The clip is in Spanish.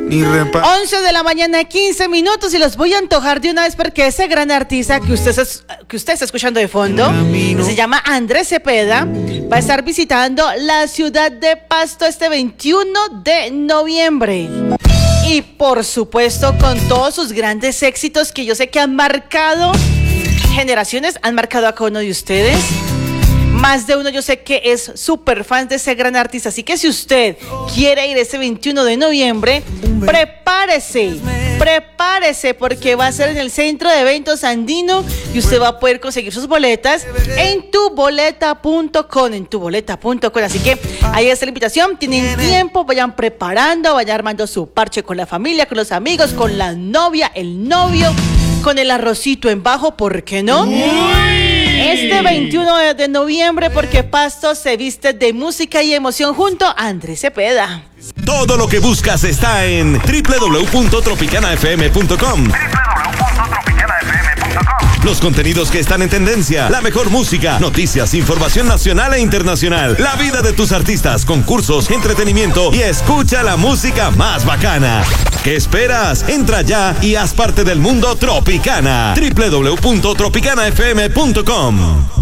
11 de la mañana, 15 minutos, y los voy a antojar de una vez porque ese gran artista que usted está escuchando de fondo, que se llama Andrés Cepeda, va a estar visitando la ciudad de Pasto este 21 de noviembre. Y por supuesto con todos sus grandes éxitos que yo sé que han marcado generaciones, han marcado a cada uno de ustedes. Más de uno yo sé que es súper fan de ese gran artista, así que si usted quiere ir ese 21 de noviembre, prepárese porque va a ser en el Centro de Eventos Andino y usted va a poder conseguir sus boletas en tuboleta.com, así que ahí está la invitación, tienen tiempo, vayan preparando, vayan armando su parche con la familia, con los amigos, con la novia, el novio, con el arrocito en bajo, ¿por qué no? Este 21 de noviembre, porque Pasto se viste de música y emoción junto a Andrés Cepeda. Todo lo que buscas está en www.tropicanafm.com. Los contenidos que están en tendencia, la mejor música, noticias, información nacional e internacional, la vida de tus artistas, concursos, entretenimiento y escucha la música más bacana. ¿Qué esperas? Entra ya y haz parte del mundo Tropicana. www.tropicanafm.com.